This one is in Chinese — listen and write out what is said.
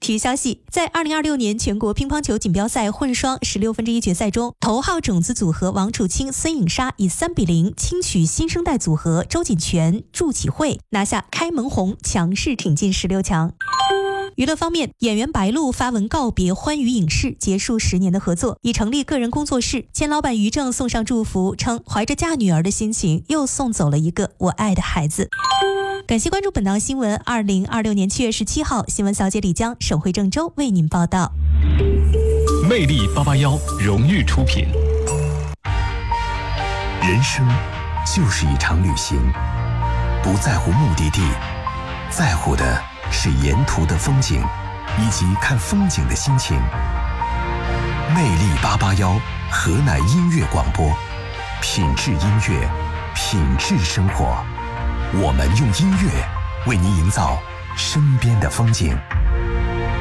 体育消息，在2026年全国乒乓球锦标赛混双16分之一决赛中，头号种子组合王楚钦、孙颖莎以3-0轻取新生代组合周锦泉、祝启慧，拿下开门红，强势挺进16强。娱乐方面，演员白鹿发文告别欢娱影视，结束10年的合作，已成立个人工作室。前老板于正送上祝福，称怀着嫁女儿的心情，又送走了一个我爱的孩子。感谢关注本档新闻。2026年7月17号，新闻小姐李江、沈慧郑州为您报道。 魅力881荣誉出品。 人生就是一场旅行，不在乎目的地，在乎的是沿途的风景以及看风景的心情。魅力881河南音乐广播，品质音乐，品质生活。我们用音乐为您营造身边的风景。